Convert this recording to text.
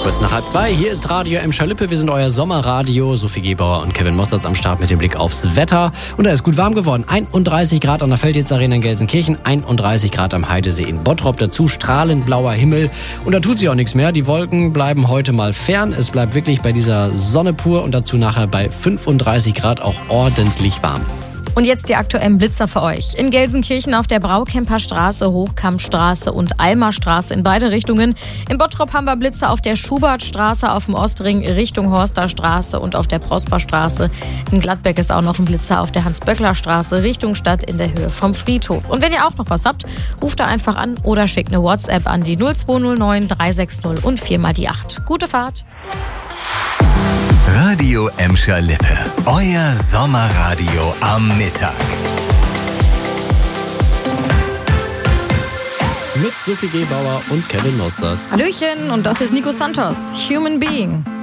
Kurz nach 1:30, hier ist Radio Emscher Lippe. Wir sind euer Sommerradio. Sophie Gebauer und Kevin Mosterz am Start mit dem Blick aufs Wetter. Und da ist gut warm geworden. 31 Grad an der Felddienst-Arena in Gelsenkirchen, 31 Grad am Heidesee in Bottrop. Dazu strahlend blauer Himmel. Und da tut sich auch nichts mehr. Die Wolken bleiben heute mal fern. Es bleibt wirklich bei dieser Sonne pur und dazu nachher bei 35 Grad auch ordentlich warm. Und jetzt die aktuellen Blitzer für euch. In Gelsenkirchen auf der Braukemper Straße, Hochkammstraße und Almerstraße in beide Richtungen. In Bottrop haben wir Blitzer auf der Schubertstraße, auf dem Ostring Richtung Horsterstraße und auf der Prosperstraße. In Gladbeck ist auch noch ein Blitzer auf der Hans-Böckler-Straße Richtung Stadt in der Höhe vom Friedhof. Und wenn ihr auch noch was habt, ruft da einfach an oder schickt eine WhatsApp an die 0209 360 und 4x8. Gute Fahrt! Radio Emscher Lippe. Euer Sommerradio am Mittag. Mit Sophie Gebauer und Kevin Mosterz. Hallöchen, und das ist Nico Santos, Human Being.